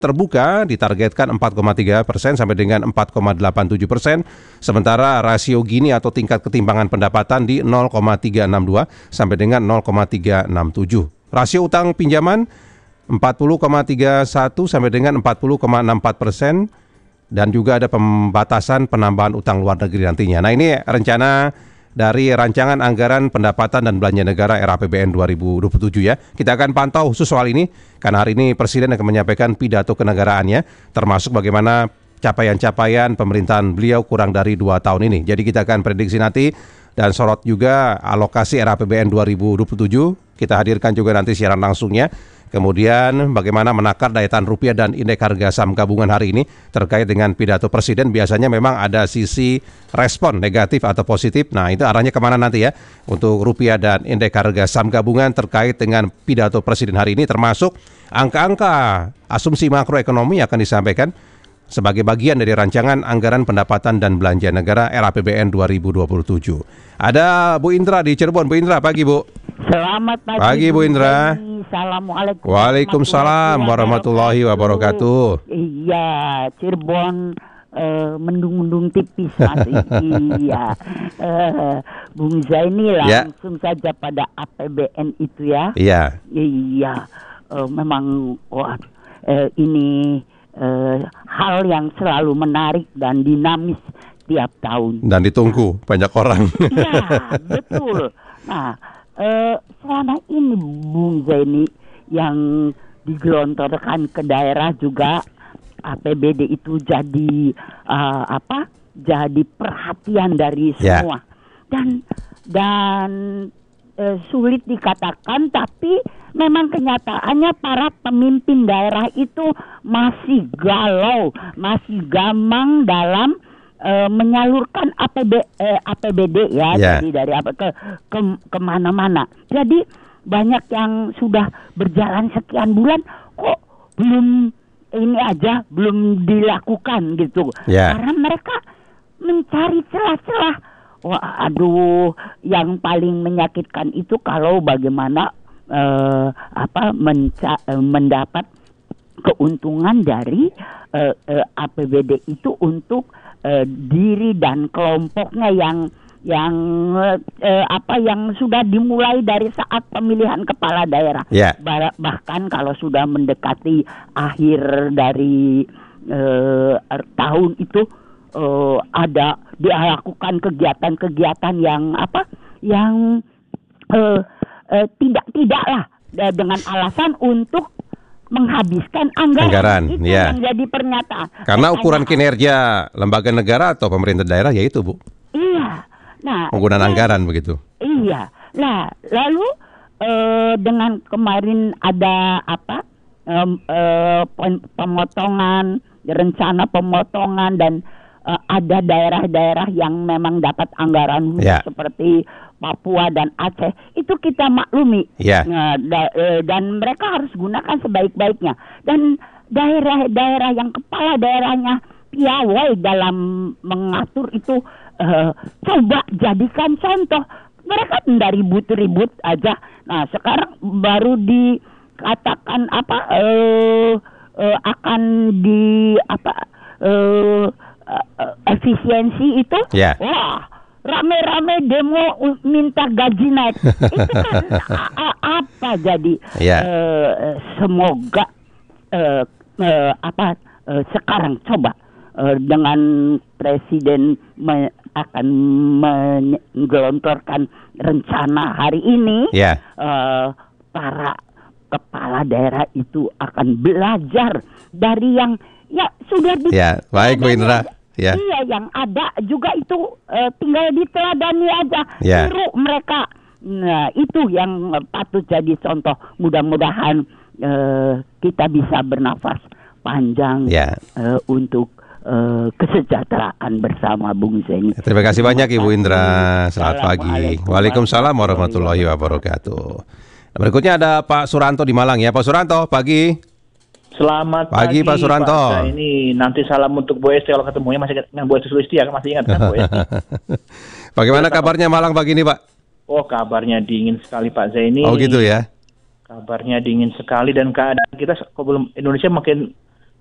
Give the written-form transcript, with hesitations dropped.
terbuka ditargetkan 4,3% sampai dengan 4,87%, sementara rasio Gini atau tingkat ketimpangan pendapatan di 0,362 sampai dengan 0,367. Rasio utang pinjaman 40,31 sampai dengan 40,64%, dan juga ada pembatasan penambahan utang luar negeri nantinya. Nah, ini rencana dari Rancangan Anggaran Pendapatan dan Belanja Negara RAPBN 2027 ya. Kita akan pantau khusus soal ini karena hari ini Presiden akan menyampaikan pidato kenegaraannya, termasuk bagaimana capaian-capaian pemerintahan beliau kurang dari 2 tahun ini. Jadi kita akan prediksi nanti dan sorot juga alokasi RAPBN 2027. Kita hadirkan juga nanti siaran langsungnya. Kemudian bagaimana menakar daya tahan rupiah dan indeks harga saham gabungan hari ini terkait dengan pidato Presiden. Biasanya memang ada sisi respon negatif atau positif. Nah, itu arahnya kemana nanti ya untuk rupiah dan indeks harga saham gabungan terkait dengan pidato Presiden hari ini, termasuk angka-angka asumsi makroekonomi akan disampaikan sebagai bagian dari Rancangan Anggaran Pendapatan dan Belanja Negara RAPBN 2027. Ada Bu Indra di Cirebon. Bu Indra, pagi Bu. Selamat pagi Bu Indra. Assalamualaikum. Waalaikumsalam warahmatullahi wabarakatuh. Iya, Cirebon mendung-mendung tipis masih. Iya. Bung Zaini langsung saja pada APBN itu ya. Iya. Iya. Memang ini hal yang selalu menarik dan dinamis tiap tahun. Dan ditunggu banyak orang. Iya, betul. Nah, selama ini Bung Zaini yang digelontorkan ke daerah juga APBD itu jadi jadi perhatian dari semua. Dan sulit dikatakan, tapi memang kenyataannya para pemimpin daerah itu masih galau, masih gamang dalam menyalurkan APBD ya, jadi dari apa ke mana-mana. Jadi banyak yang sudah berjalan sekian bulan kok belum dilakukan gitu. Karena mereka mencari celah-celah. Yang paling menyakitkan itu kalau bagaimana mendapat keuntungan dari APBD itu untuk diri dan kelompoknya yang sudah dimulai dari saat pemilihan kepala daerah. Bahkan kalau sudah mendekati akhir dari tahun itu ada dilakukan kegiatan-kegiatan yang tidaklah dengan alasan untuk menghabiskan anggaran. Itu yang jadi pernyataan. Karena ukuran kinerja lembaga negara atau pemerintah daerah yaitu Bu. Iya. Nah, penggunaan anggaran begitu. Iya. Nah, lalu dengan kemarin ada pemotongan, rencana pemotongan, dan ada daerah-daerah yang memang dapat anggaran seperti Papua dan Aceh, itu kita maklumi. Dan mereka harus gunakan sebaik-baiknya. Dan daerah-daerah yang kepala daerahnya piawai dalam mengatur itu, coba jadikan contoh. Mereka tidak ribut-ribut aja. Nah, sekarang baru dikatakan akan efisiensi itu. Wah, rame-rame demo minta gaji naik. Itu kan jadi? Semoga sekarang coba dengan Presiden akan menggelontorkan rencana hari ini, para kepala daerah itu akan belajar dari yang sudah baik Bu Indra. Iya, yang ada juga itu tinggal diteladani aja, tiru mereka. Nah, itu yang patut jadi contoh. Mudah-mudahan kita bisa bernafas panjang untuk kesejahteraan bersama Bung Zaini. Terima kasih banyak Ibu Indra. Selamat pagi. Waalaikumsalam warahmatullahi wabarakatuh. Berikutnya ada Pak Suranto di Malang ya. Pak Suranto, pagi. Selamat pagi Pak Suranto. Pak, ini nanti salam untuk Bu Esti kalau ketemunya masih dengan Bu Esti Sulistia, masih ingat kan Bu Esti? Bagaimana kabarnya Malang pagi ini Pak? Oh, kabarnya dingin sekali Pak Zaini. Oh gitu ya. Kabarnya dingin sekali dan keadaan kita belum, Indonesia makin